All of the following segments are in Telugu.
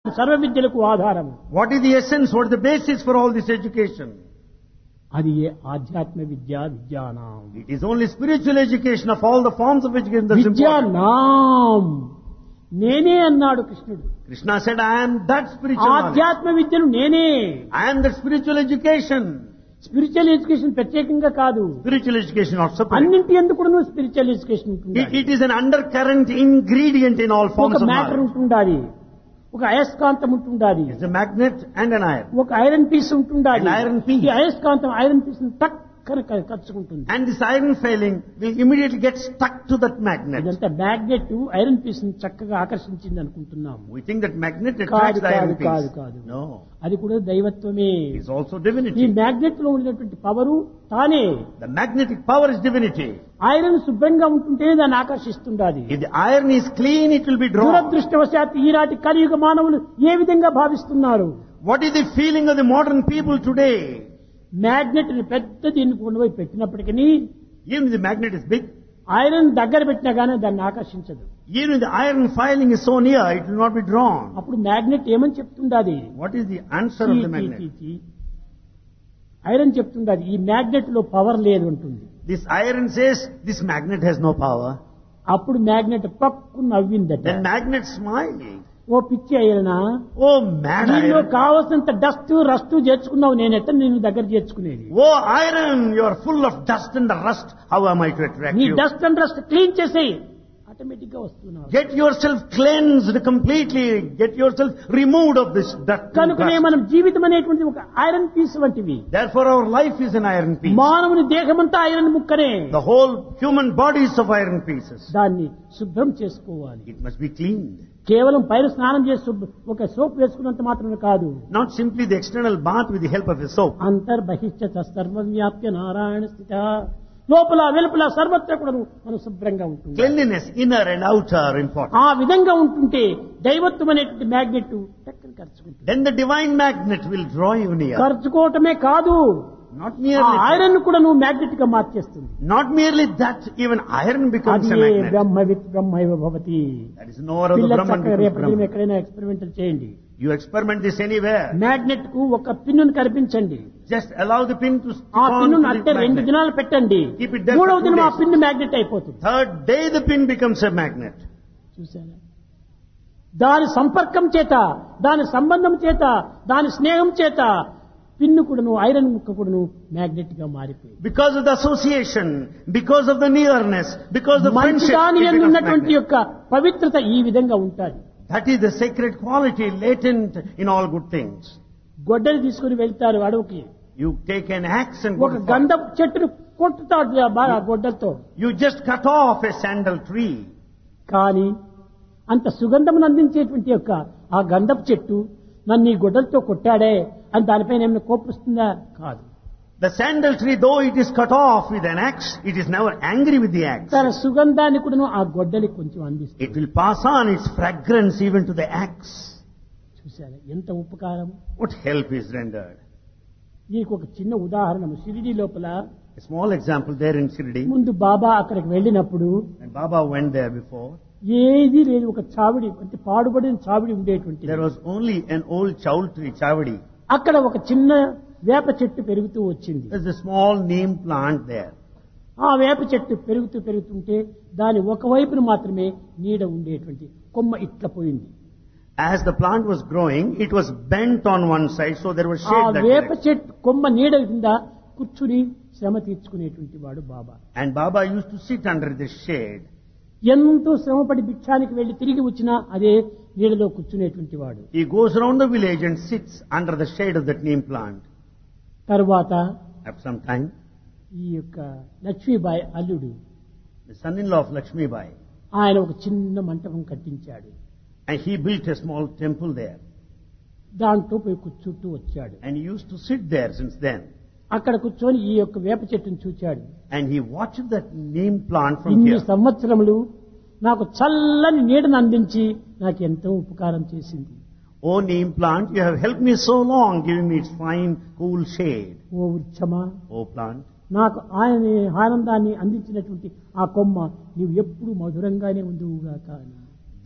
సర్వ విద్యలకు ఆధారం. What is the essence? What is the basis for all this education? అది ఏ ఆధ్యాత్మ విజ్ఞానం. It is only spiritual education of all the forms of education that's important. విజ్ఞానం నేనే అన్నాడు కృష్ణుడు. Krishna said, I am that spiritual knowledge. ఆధ్యాత్మ విద్యను నేనే. I am that spiritual education. Spiritual education ప్రత్యేకంగా కాదు. Spiritual education not separate. అన్నింటి ఎందుకు కూడా స్పిరిచువల్ ఎడ్యుకేషన్ ఉంటుంది. It is an undercurrent ingredient in all forms ఒక of మ్యాటర్ knowledge. ఉంటుండాలి, ఒక అయస్కాంతం ఉంటుండాలి, It's a magnet and an iron. ఒక ఐరన్ పీస్ ఉంటుండాలి. An iron piece. ఈ అయస్కాంతం ఐరన్ పీస్ టక్కన కలుసుకుంటుంది. And this iron failing will immediately get stuck to that magnet. ఇదంతా మ్యాగ్నెట్ ఐరన్ పీస్ చక్కగా ఆకర్షించింది అనుకుంటున్నాం. We think that magnet కాదు attracts the iron కాదు piece. కాదు. No. అది కూడా దైవత్వమే. It's also ఈ divinity. మ్యాగ్నెట్ లో ఉన్నటువంటి పవరు తానే. The magnetic power is divinity. Iron శుభ్రంగా ఉంటుంటేనే దాన్ని ఆకర్షిస్తుండాలి. If the iron is clean, it will be drawn. దురదృష్టవశాత్తు ఈనాటి కలియుగ మానవులు ఏ విధంగా భావిస్తున్నారు? What is the feeling of the modern people today? Magnet పెద్ద దీన్ని కొనుగోలు పెట్టినప్పటికీ Even if the magnet is big, iron దగ్గర పెట్టినా గానీ దాన్ని ఆకర్షించదు. even if the iron filing is so near, it will not be drawn. అప్పుడు మ్యాగ్నెట్ ఏమని చెప్తుండాది? What is the answer of the magnet? Iron చెప్తుండాది ఈ మ్యాగ్నెట్ లో పవర్ లేదు అంటుంది. This iron says this magnet has no power. అప్పుడు మ్యాగ్నెట్ పక్కు నవ్విందట. Then magnet smiled. ఓ పిచ్చి ఐరనా, Oh mad దీనిలో iron. కావలసినంత డస్ట్ రస్ట్ చేర్చుకున్నావు, నేనెట్ట నేను దగ్గర చేర్చుకునేది? Oh iron, you are full of dust and rust. How am I to attract నీ you? Dust and rust clean చేసేయి, ఆటోమేటిక్ గా వస్తున్నావు. Get yourself cleansed completely. Get yourself removed of this dust. and కనుకనే dust. మనం జీవితం అనేటువంటి ఒక ఐరన్ పీస్ వంటివి. Therefore our life is an iron piece. మానవుని దేహమంతా iron ముక్కనే. The whole human body is of iron pieces. దాన్ని శుభ్రం చేసుకోవాలి. It must be cleaned. కేవలం పైన స్నానం చేసి ఒక సోప్ వేసుకున్నంత మాత్రమే కాదు. Not simply the external bath with the help of a soap. అంతర్బహిష్ట సర్వవ్యాప్య Narayana స్థిత, లోపల వెలుపల సర్వత్రా కూడా మనం శుభ్రంగా ఉంటుంది. Cleanliness, inner and outer, are important. ఆ విధంగా ఉంటుంటే దైవత్వం అనేటువంటి మ్యాగ్నెట్ చక్కని ఖర్చుకుంటుంది. Then the divine magnet will draw you near. ఖర్చుకోవటమే కాదు, Not ఆ merely, ఐరన్ కూడా నువ్వు మ్యాగ్నెట్ గా మార్చేస్తుంది. not merely that, even iron becomes అది a magnet. బ్రహ్మవిత్ బ్రహ్మైవ Bhavati. That is no other పిల్లలు Brahman చక్కగా becomes రేపటి దినం Brahman. ఎక్కడైనా ఎక్స్పెరిమెంటల్ చేయండి. You experiment this anywhere. Magnet కు ఒక పిన్నును కనిపించండి, Just allow the pin to stick ఆ on పిన్నును to అట్టే the 2 magnet. దినాలు పెట్టండి, Keep it there for 3వ 2 దినం ఆ days. పిన్ను మ్యాగ్నెట్ అయిపోతుంది. Third day the pin becomes a magnet. చూసారా? దాని సంపర్కం చేత, దాని సంబంధం చేత, దాని స్నేహం చేత పిన్ను కూడాను ఐరన్ ముక్క కూడాను మ్యాగ్నెట్ గా మారిపోయింది. Because of the association, because of the nearness, because of the మంచి friendship, దాని it యందు becomes ఉన్నటువంటి magnet. యొక్క పవిత్రత ఈ విధంగా ఉంటుంది. That is the sacred quality latent in all good things. గొడ్డలి తీసుకుని వెళ్తారు అడవికి, You take an axe and go ఒక to forest. గంధపు చెట్టును కొట్టుతాడు బాగా గొడ్డలతో. You just cut off a sandal tree. కానీ అంత సుగంధమును అందించేటువంటి యొక్క ఆ గంధపు చెట్టు నన్ను ఈ గొడ్డలతో కొట్టాడే అని దానిపైన ఏమైనా కోపిస్తుందా? కాదు. The sandal tree, though it is cut off with an axe, it is never angry with the axe. తన సుగంధాన్ని కూడా ఆ గొడ్డలి కొంచెం అందిస్తుంది. It will pass on its fragrance even to the axe. చూసారా ఎంత ఉపకారం? What help is rendered? నీకు ఒక చిన్న ఉదాహరణ, షిరిడి లోపల A small example there in Shirdi. ముందు బాబా అక్కడికి వెళ్ళినప్పుడు And Baba went there before. ఏది లేదు, ఒక చావిడి అంటే పాడుబడిన చావిడి ఉండేటువంటి. There was only an old chaul tree, chavadi. అక్కడ ఒక చిన్న వేప చెట్టు పెరుగుతూ వచ్చింది. There's a small neem plant there. ఆ వేప చెట్టు పెరుగుతుంటే దాని ఒకవైపున మాత్రమే నీడ ఉండేటువంటి కొమ్మ ఇట్లా పోయింది. As the plant was growing, it was bent on one side, so there was ఆ shade that వేప direction. చెట్టు కొమ్మ నీడ కింద కూర్చుని శ్రమ తీర్చుకునేటువంటి వాడు బాబా. And Baba used to sit under this shade. ఎంతో శ్రమపడి భిక్షానికి వెళ్లి తిరిగి వచ్చినా అదే నీడలో కూర్చునేటువంటి వాడు. He goes around the village and sits under the shade of that neem plant. తరువాత After some time, ఈ యొక్క లక్ష్మీబాయి అల్లుడు the son-in-law of Lakshmi Bai, ఆయన ఒక చిన్న మంటపం కట్టించాడు. and he built a small temple there. దాంట్లో పోయి కూర్చుంటూ వచ్చాడు. And he used to sit there since then. అక్కడ కూర్చొని ఈ యొక్క వేప చెట్టును చూచాడు. And he watched that neem plant from ఇన్ని here. సంవత్సరములు నాకు చల్లని నీడను అందించి నాకు ఎంతో ఉపకారం చేసింది. Oh neem plant, you have helped me so long, giving me its fine, cool shade. Oh వృక్షమా, Oh plant, నాకు ఆయన ఆనందాన్ని అందించినటువంటి ఆ కొమ్మ నీవు ఎప్పుడు మధురంగానే ఉండువుగాక అని.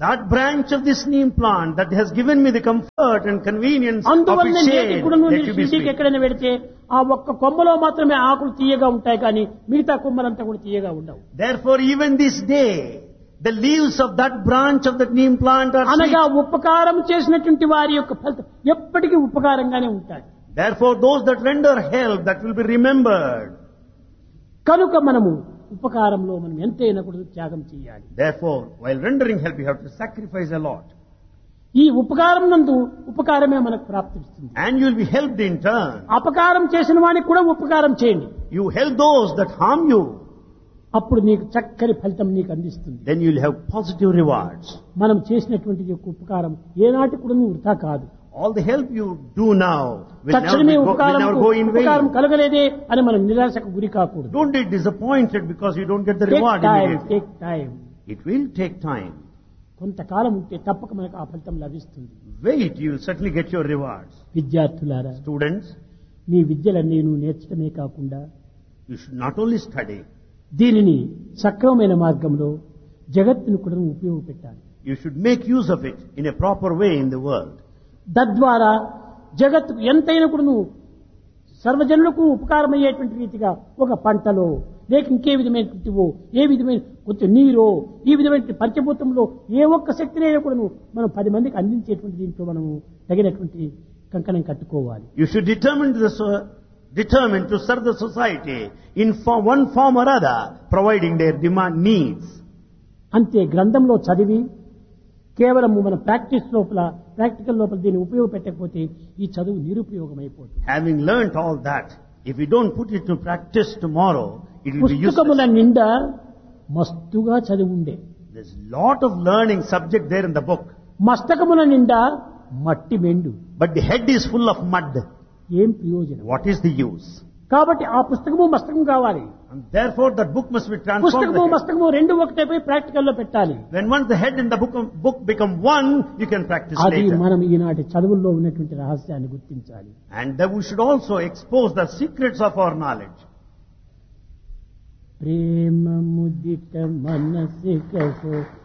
That branch of this neem plant that has given me the comfort and convenience of అందువల్ల its నేటి shade, కూడా let నువ్వు you be షిరిడీకి sweet. ఎక్కడైనా పెడితే ఆ ఒక్క కొమ్మలో మాత్రమే ఆకులు తీయగా ఉంటాయి కానీ మిగతా కొమ్మలంతా కూడా తీయగా ఉండవు. Therefore, even this day, the leaves of that branch of that neem plant are అనగా sweet. ఉపకారం చేసినటువంటి వారి యొక్క ఫలితం ఎప్పటికీ ఉపకారంగానే ఉంటాయి. Therefore, those that render help, that will be remembered. కనుక మనము ఉపకారంలో మనం ఎంతైనా కూడా త్యాగం చేయాలి. Therefore, while rendering help, you have to sacrifice a lot. ఈ ఉపకారం నందు ఉపకారమే మనకు ప్రాప్తిస్తుంది. And you will be helped in turn. అపకారం చేసిన వానికి కూడా ఉపకారం చేయండి. You help those that harm you, అప్పుడు నీకు చక్కని ఫలితం నీకు అందిస్తుంది. then you will have positive rewards. మనం చేసినటువంటి యొక్క ఉపకారం ఏనాటి కూడా వృథా కాదు. All the help you do now will తక్షణమే never go in ఉపకారం vain. కలగలేదే అని మనం నిరాశకు గురి కాకూడదు. Don't be disappointed because you don't get the reward immediately. Take time. It will take time. కొంతకాలం ఉంటే తప్పక మనకు ఆ ఫలితం లభిస్తుంది. Wait, you will certainly get your rewards. విద్యార్థులారా, Students, మీ విద్యలన్నీ నువ్వు నేర్చడమే కాకుండా you should not only study, దీనిని సక్రమమైన మార్గంలో జగత్తును కూడా నువ్వు ఉపయోగపెట్టాలి. you should make use of it in a proper way in the world. తద్వారా జగత్తుకు ఎంతైనా కూడా నువ్వు సర్వజనులకు ఉపకారమయ్యేటువంటి రీతిగా ఒక పంటలో లేక ఇంకే విధమైనటువంటివో ఏ విధమైన కొంచెం నీరో ఈ విధమైన పంచభూతంలో ఏ ఒక్క శక్తినైనా కూడా మనం 10 మందికి అందించేటువంటి దీంట్లో మనము తగినటువంటి కంకణం కట్టుకోవాలి. You should determine to serve the society in one form or other, providing their demand needs. అంతే గ్రంథంలో చదివి కేవలం మన ప్రాక్టికల్ లోపల దీన్ని ఉపయోగపెట్టకపోతే ఈ చదువు నిరుపయోగమైపోతుంది. Having learnt all that, if we don't put it to practice tomorrow, it will be పుస్తకముల useless. నిండా మస్తుగా చదివి ఉండే, There's lot of learning subject there in the book, మస్తకముల నిండా మట్టి మెండు, but the head is full of mud. ఏం ప్రయోజనం? What is the use? కాబట్టి ఆ పుస్తకము మస్తకం కావాలి. And therefore that book must be transformed. పుస్తకము The head. మస్తకము రెండు ఒకటైపోయి ప్రాక్టికల్ లో పెట్టాలి. When once the head and the book become one, you can practice అది later. మనం ఈనాటి చదువుల్లో ఉన్నటువంటి రహస్యాన్ని గుర్తించాలి. And that we should also expose the secrets of our knowledge. Prema ముదిట మనసికో